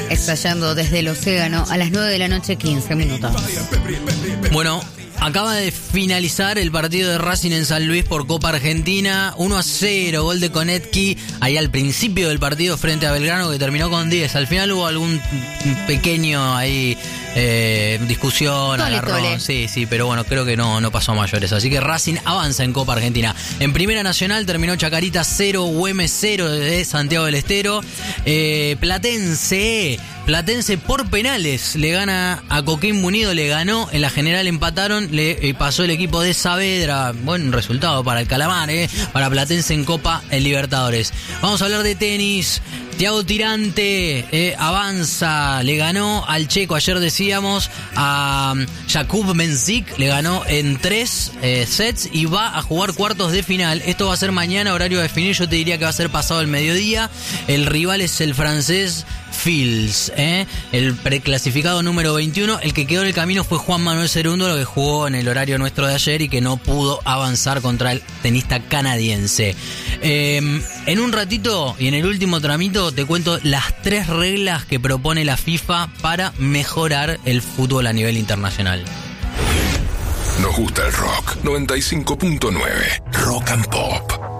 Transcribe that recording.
estallando desde el océano a las 9 de la noche, 15 minutos. Bueno, acaba de finalizar el partido de Racing en San Luis por Copa Argentina. 1-0, gol de Konecki ahí al principio del partido frente a Belgrano, que terminó con 10. Al final hubo algún pequeño ahí discusión, agarrón. Sí, pero bueno, creo que no pasó a mayores. Así que Racing avanza en Copa Argentina. En Primera Nacional terminó Chacarita 0, Güemes 0 de Santiago del Estero. Platense por penales le gana a Coquimbo Unido, le ganó, en la general empataron, le pasó el equipo de Saavedra. Buen resultado para el Calamar, para Platense en Copa Libertadores. Vamos a hablar de tenis. Thiago Tirante avanza, le ganó al checo, ayer decíamos, a Jakub Mensik, le ganó en 3 sets y va a jugar cuartos de final. Esto va a ser mañana, horario a definir, yo te diría que va a ser pasado el mediodía. El rival es el francés Fils, el preclasificado número 21. El que quedó en el camino fue Juan Manuel Cerundo, que jugó en el horario nuestro de ayer y que no pudo avanzar contra el tenista canadiense. En un ratito y en el último tramito te cuento las 3 reglas que propone la FIFA para mejorar el fútbol a nivel internacional. Nos gusta el rock. 95.9 Rock and Pop.